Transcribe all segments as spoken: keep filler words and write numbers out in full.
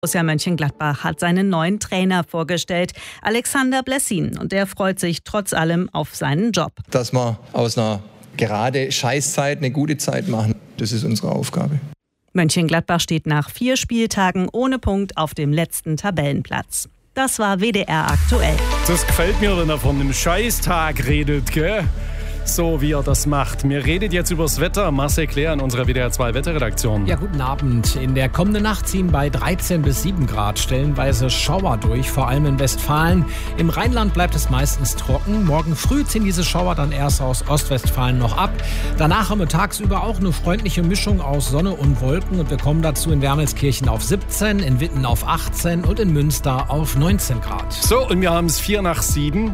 Borussia Mönchengladbach hat seinen neuen Trainer vorgestellt, Alexander Blessin. Und der freut sich trotz allem auf seinen Job. Dass wir aus einer gerade Scheißzeit eine gute Zeit machen, das ist unsere Aufgabe. Mönchengladbach steht nach vier Spieltagen ohne Punkt auf dem letzten Tabellenplatz. Das war W D R aktuell. Das gefällt mir, wenn er von einem Scheißtag redet, gell? So wie er das macht. Wir reden jetzt über das Wetter. Marcel Claire in unserer W D R zwei Wetterredaktion. Ja, guten Abend. In der kommenden Nacht ziehen bei dreizehn bis sieben Grad stellenweise Schauer durch, vor allem in Westfalen. Im Rheinland bleibt es meistens trocken. Morgen früh ziehen diese Schauer dann erst aus Ostwestfalen noch ab. Danach haben wir tagsüber auch eine freundliche Mischung aus Sonne und Wolken. Und wir kommen dazu in Wermelskirchen auf siebzehn, in Witten auf achtzehn und in Münster auf neunzehn Grad. So, und wir haben es vier nach sieben.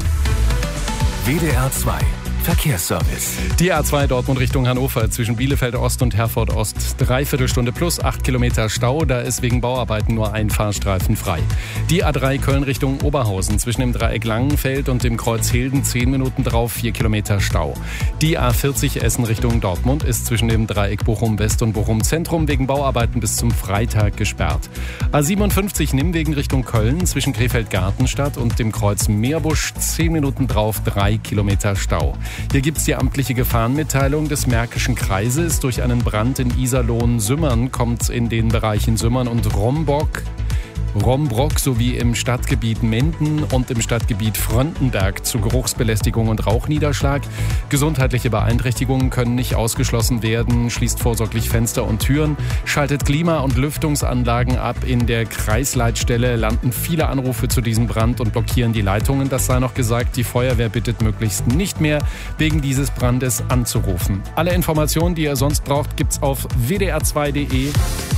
W D R zwei Verkehrsservice. Die A zwei Dortmund Richtung Hannover zwischen Bielefeld Ost und Herford Ost. Dreiviertelstunde plus acht Kilometer Stau. Da ist wegen Bauarbeiten nur ein Fahrstreifen frei. Die A drei Köln Richtung Oberhausen zwischen dem Dreieck Langenfeld und dem Kreuz Hilden zehn Minuten drauf, vier Kilometer Stau. Die A vierzig Essen Richtung Dortmund ist zwischen dem Dreieck Bochum West und Bochum Zentrum wegen Bauarbeiten bis zum Freitag gesperrt. A siebenundfünfzig Nimwegen Richtung Köln zwischen Krefeld Gartenstadt und dem Kreuz Meerbusch zehn Minuten drauf, drei Kilometer Stau. Hier gibt es die amtliche Gefahrenmitteilung des Märkischen Kreises. Durch einen Brand in Iserlohn-Sümmern kommt in den Bereichen Sümmern und Rombock, Rombrock sowie im Stadtgebiet Menden und im Stadtgebiet Fröndenberg zu Geruchsbelästigung und Rauchniederschlag. Gesundheitliche Beeinträchtigungen können nicht ausgeschlossen werden, schließt vorsorglich Fenster und Türen, schaltet Klima- und Lüftungsanlagen ab. In der Kreisleitstelle landen viele Anrufe zu diesem Brand und blockieren die Leitungen. Das sei noch gesagt, die Feuerwehr bittet möglichst nicht mehr wegen dieses Brandes anzurufen. Alle Informationen, die ihr sonst braucht, gibt's auf w d r zwei punkt d e.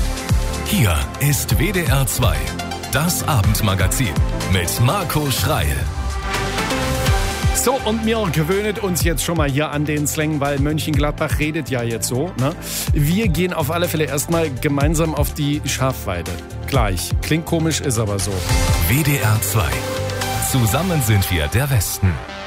Hier ist W D R zwei, das Abendmagazin mit Marco Schreil. So, und wir gewöhnen uns jetzt schon mal hier an den Slang, weil Mönchengladbach redet ja jetzt so. Ne? Wir gehen auf alle Fälle erstmal gemeinsam auf die Schafweide. Gleich. Klingt komisch, ist aber so. W D R zwei. Zusammen sind wir der Westen.